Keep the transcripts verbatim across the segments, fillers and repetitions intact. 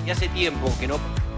y hace tiempo que no...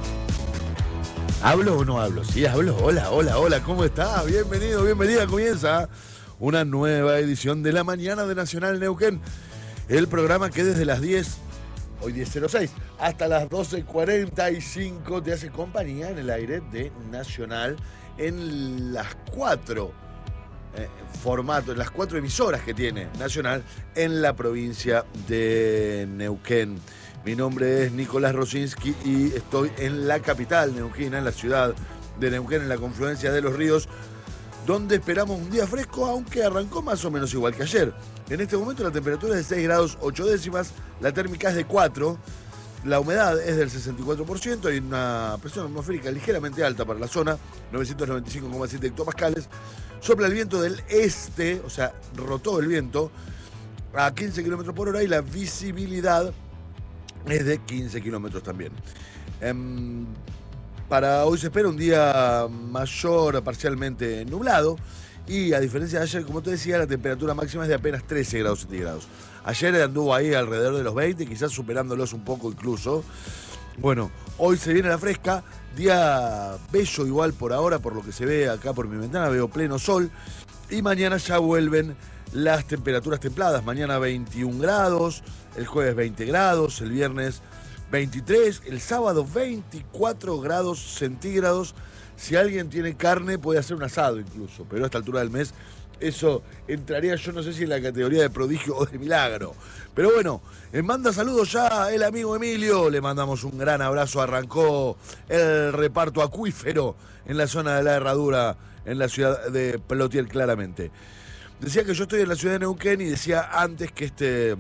¿Hablo o no hablo? Sí, hablo. Hola, hola, hola, ¿cómo estás? Bienvenido, bienvenida. Comienza una nueva edición de La Mañana de Nacional Neuquén. El programa que desde las diez, hoy diez cero seis, hasta las doce cuarenta y cinco te hace compañía en el aire de Nacional en las cuatro eh, formatos, en las cuatro emisoras que tiene Nacional en la provincia de Neuquén. Mi nombre es Nicolás Rosinski y estoy en la capital neuquina, en la ciudad de Neuquén, en la confluencia de los ríos, donde esperamos un día fresco, aunque arrancó más o menos igual que ayer. En este momento la temperatura es de seis grados ocho décimas, la térmica es de cuatro, la humedad es del sesenta y cuatro por ciento, hay una presión atmosférica ligeramente alta para la zona, novecientos noventa y cinco coma siete hectopascales, sopla el viento del este, o sea, rotó el viento, a quince kilómetros por hora y la visibilidad es de quince kilómetros también. Um, para hoy se espera un día mayor, parcialmente nublado, y a diferencia de ayer, como te decía, la temperatura máxima es de apenas trece grados centígrados. Ayer anduvo ahí alrededor de los veinte, quizás superándolos un poco incluso. Bueno, hoy se viene la fresca, día bello igual por ahora, por lo que se ve acá por mi ventana, veo pleno sol, y mañana ya vuelven las temperaturas templadas. Mañana veintiún grados, el jueves veinte grados, el viernes veintitrés, el sábado veinticuatro grados centígrados. Si alguien tiene carne puede hacer un asado incluso, pero a esta altura del mes eso entraría, yo no sé si en la categoría de prodigio o de milagro. Pero bueno, eh, manda saludos ya el amigo Emilio, le mandamos un gran abrazo. Arrancó el reparto acuífero en la zona de la Herradura, en la ciudad de Plotier claramente. Decía que yo estoy en la ciudad de Neuquén y decía antes que este,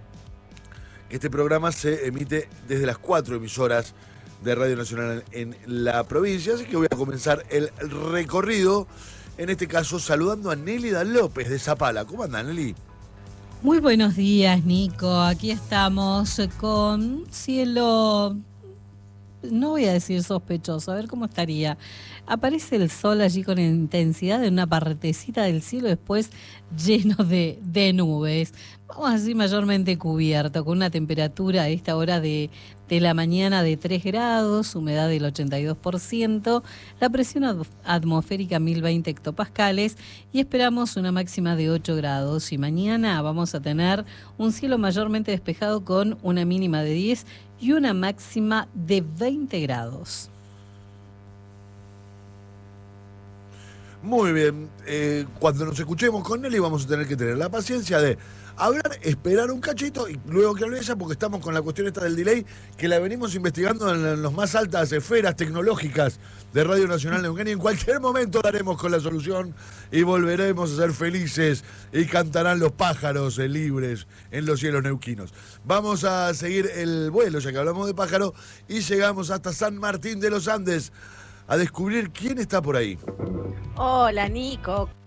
que este programa se emite desde las cuatro emisoras de Radio Nacional en la provincia, así que voy a comenzar el recorrido, en este caso saludando a Nélida López de Zapala. ¿Cómo anda, Nelly? Muy buenos días, Nico. Aquí estamos con cielo, no voy a decir sospechoso, a ver cómo estaría. Aparece el sol allí con intensidad en una partecita del cielo, después lleno de, de nubes. Vamos así mayormente cubierto, con una temperatura a esta hora de, de la mañana de tres grados, humedad del ochenta y dos por ciento, la presión atmosférica mil veinte hectopascales y esperamos una máxima de ocho grados. Y mañana vamos a tener un cielo mayormente despejado con una mínima de diez y una máxima de veinte grados. Muy bien, eh, cuando nos escuchemos con Nelly vamos a tener que tener la paciencia de hablar, esperar un cachito y luego que hable ella, porque estamos con la cuestión esta del delay, que la venimos investigando en, en las más altas esferas tecnológicas de Radio Nacional Neuquén, y en cualquier momento daremos con la solución y volveremos a ser felices y cantarán los pájaros eh, libres en los cielos neuquinos. Vamos a seguir el vuelo, ya que hablamos de pájaro, y llegamos hasta San Martín de los Andes a descubrir quién está por ahí. Hola, Nico.